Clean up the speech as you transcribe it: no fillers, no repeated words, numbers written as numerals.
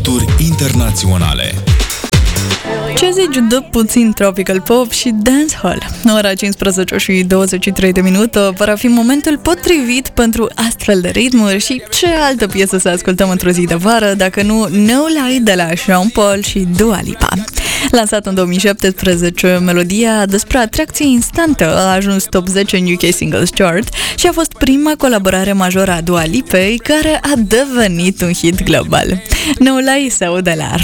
hituri internaționale. Ce zici de puțin tropical pop și dancehall? Ora 15 și 23 de minute va fi momentul potrivit pentru astfel de ritmuri și ce altă piesă să ascultăm într-o zi de vară dacă nu No Lie de la Sean Paul și Dua Lipa. Lansat în 2017, melodia despre atracție instantă a ajuns top 10 în UK Singles Chart și a fost prima colaborare majoră a Dua Lipei care a devenit un hit global. No Lie se aude la